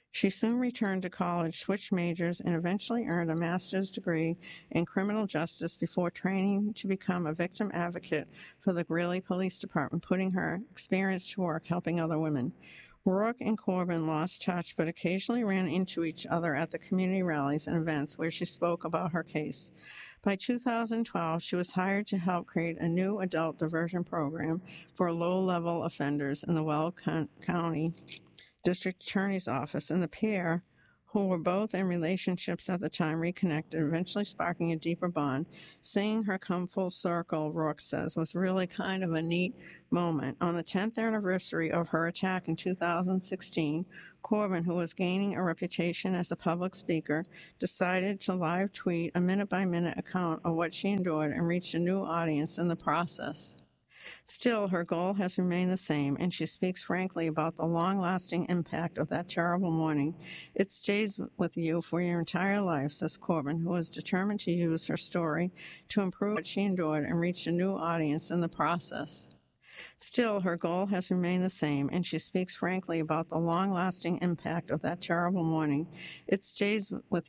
She soon returned to college, switched majors, and eventually earned a master's degree in criminal justice before training to become a victim advocate for the Greeley Police Department, putting her experience to work helping other women. Rourke and Corbin lost touch, but occasionally ran into each other at the community rallies and events where she spoke about her case. By two thousand twelve, she was hired to help create a new adult diversion program for low-level offenders in the Weld County District Attorney's Office, and the pair, who were both in relationships at the time, reconnected, eventually sparking a deeper bond. Seeing her come full circle, Rourke says, was really kind of a neat moment. On the tenth anniversary of her attack in two thousand sixteen, Corbin, who was gaining a reputation as a public speaker, decided to live tweet a minute-by-minute account of what she endured and reached a new audience in the process. Still, her goal has remained the same, and she speaks frankly about the long-lasting impact of that terrible morning. It stays with you for your entire life, says Corbin, who is determined to use her story to improve what she endured and reach a new audience in the process. Still, her goal has remained the same, and she speaks frankly about the long-lasting impact of that terrible morning. It stays with